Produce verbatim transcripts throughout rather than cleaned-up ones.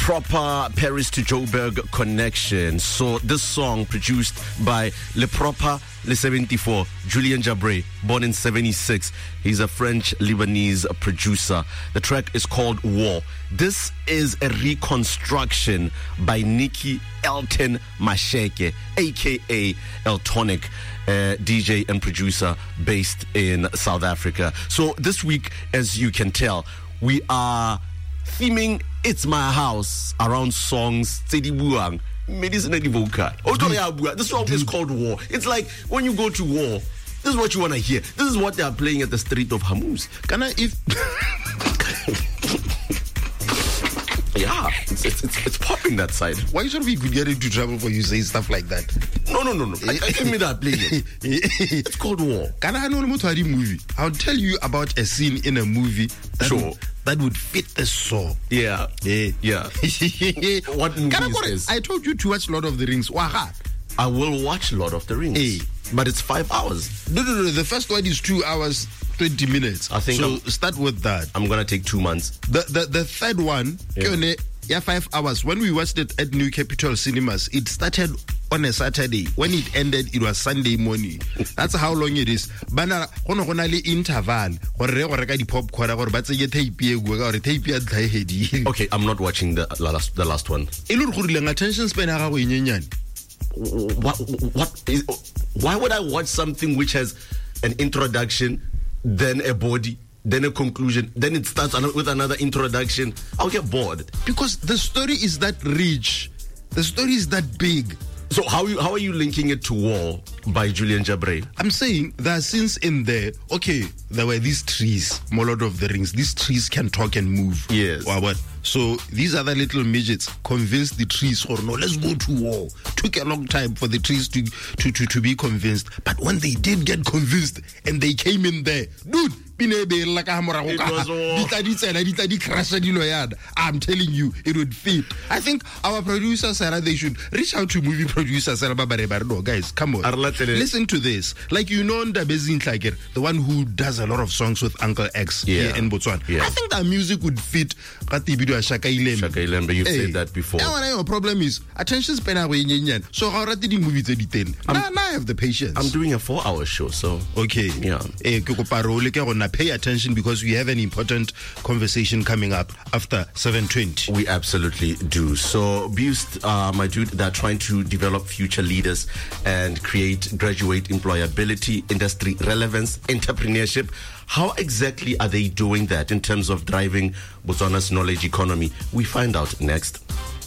proper Paris to Joburg connection. So this song produced by Le Proper Le seventy-four, Julien Jabre, born in seventy-six. He's a French-Lebanese producer. The track is called War. This is a reconstruction by Nikki Elton Masheke, a k a. Eltonic, uh, D J and producer based in South Africa. So this week, as you can tell, we are theming It's My House around songs Tsedi Buang. Medicine vocal. This song is called War. It's like when you go to war, this is what you want to hear. This is what they are playing at the street of Hamus. Can I if Yeah, it's, it's, it's, it's popping that side. Why should we get into trouble for you saying stuff like that? No, no, no, no. I, I didn't mean that playing it. It's called War. Can I know about a movie? I'll tell you about a scene in a movie that, sure. would, that would fit the song. Yeah. Yeah. Yeah. What movie Can I, is go this? I told you to watch Lord of the Rings. Waha. I will watch Lord of the Rings. Hey. But it's five hours. No, no, no. The first one is two hours, twenty minutes. I think so. I'm, start with that. I'm going to take two months. The the, the third one, yeah. Yeah, five hours. When we watched it at New Capital Cinemas, it started on a Saturday. When it ended, it was Sunday morning. That's how long it is. Bana hono gonale interval. Gore go reka di popcorn gore ba tseye tape e go gore tape ya tlhaedi. Okay, I'm not watching the last the last one. E le gore le attention span ya gago e nyenyane. What what is, why would I watch something which has an introduction, then a body, then a conclusion, then it starts with another introduction? I'll get bored. Because the story is that rich. The story is that big. So how are you, how are you linking it to War by Julien Jabre? I'm saying there are scenes in there. Okay, there were these trees, Lord of the Rings. These trees can talk and move. Yes. Or what? So these other little midgets convinced the trees, or no, let's go to war. Took a long time for the trees to, to, to, to be convinced. But when they did get convinced and they came in there, dude, I'm telling you, it would fit. I think our producers, Sarah, they should reach out to movie producers. No, guys, come on. Listen to this. Like, you know, the one who does a lot of songs with Uncle X yeah. here in Botswana. Yeah. I think that music would fit Shaka Ilembe. Shaka Ilembe, you've hey. said that before. Now, problem is, attention span are so how did the movie ten? Now I have the patience. I'm doing a four hour show, so. Okay. Yeah. Pay attention because we have an important conversation coming up after seven twenty. We absolutely do. So, Boost, uh, my dude, they're trying to develop future leaders and create graduate employability, industry relevance, entrepreneurship. How exactly are they doing that in terms of driving Botswana's knowledge economy? We find out next.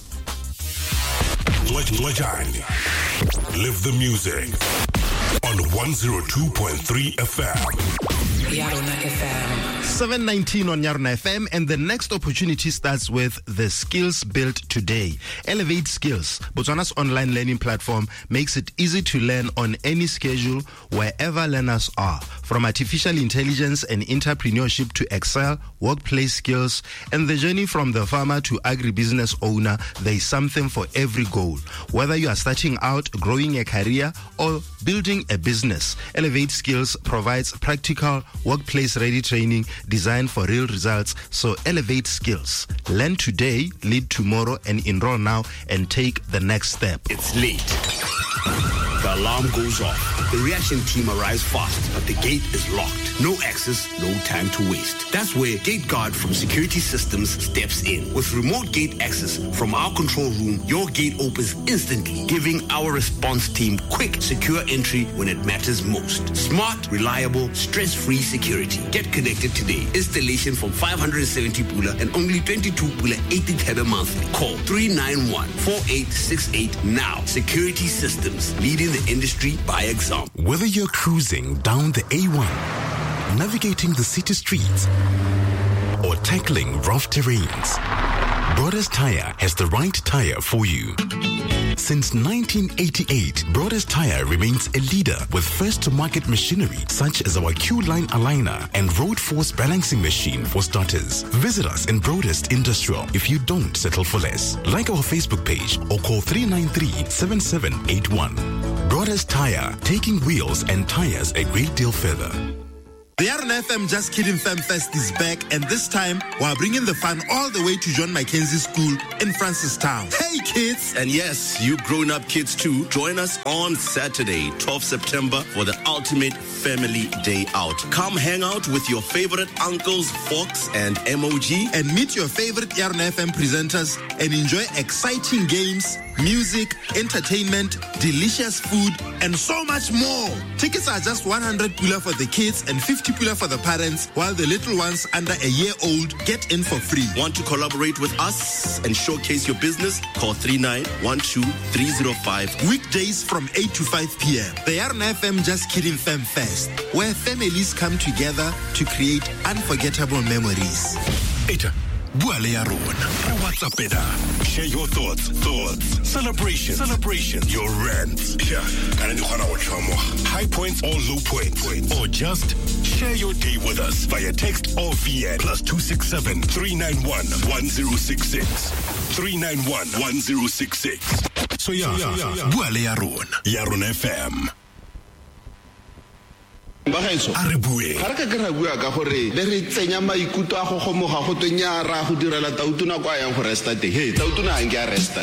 Live the music on one oh two point three F M. Yarona F M. seven nineteen on Yarona F M, and the next opportunity starts with the Skills Built Today. Elevate Skills, Botswana's online learning platform, makes it easy to learn on any schedule wherever learners are. From artificial intelligence and entrepreneurship to Excel, workplace skills, and the journey from the farmer to agribusiness owner, there is something for every goal. Whether you are starting out, growing a career, or building a business, Elevate Skills provides practical, workplace-ready training designed for real results. So Elevate Skills. Learn today, lead tomorrow, and enroll now and take the next step. It's late. The alarm goes off. The reaction team arrives fast, but the gate is locked. No access, no time to waste. That's where Gate Guard from Security Systems steps in. With remote gate access from our control room, your gate opens instantly, giving our response team quick, secure entry when it matters most. Smart, reliable, stress-free security. Get connected today. Installation from five hundred seventy pula and only twenty-two pula eighty thebe monthly. Call three nine one, four eight six eight now. Security Systems, leading the industry by example. Whether you're cruising down the A one, navigating the city streets, or tackling rough terrains, Brothers Tire has the right tire for you. Since nineteen eighty-eight, Brothers Tire remains a leader with first-to-market machinery such as our Q-Line aligner and Road Force balancing machine for starters. Visit us in Broadest Industrial if you don't settle for less. Like our Facebook page or call three nine three, seven seven eight one. Brothers Tire, taking wheels and tires a great deal further. The R N F M Just Kidding Fam Fest is back, and this time we're bringing the fun all the way to John Mackenzie School in Francistown. Hey kids! And yes, you grown-up kids too, join us on Saturday, twelfth September for the ultimate family day out. Come hang out with your favorite uncles, Fox and M O G. And meet your favorite R N F M presenters and enjoy exciting games, music, entertainment, delicious food, and so much more. Tickets are just one hundred pula for the kids and fifty pula for the parents, while the little ones under a year old get in for free. Want to collaborate with us and showcase your business? Call three nine one two three zero five. Weekdays from eight to five p.m. The R N F M Just Kidding Fam Fest, where families come together to create unforgettable memories. Eta, bua le ya rona. Re WhatsApp eda. Share your thoughts, thoughts, celebration, celebration, your rants. Yeah, kana ni khona go tshwamo. High points or low points, or just share your day with us via text or V N plus two six seven three nine one one zero six six three nine one one zero six six. So yeah, bua le ya rona. Ya Rona F M. Bagaetso a re bue ga re ka ke ra bua ka gore le re tsenya maikuto a go gomoga go twenya ra go direla tautuna kwa yang go resta te he tautuna a nke a resta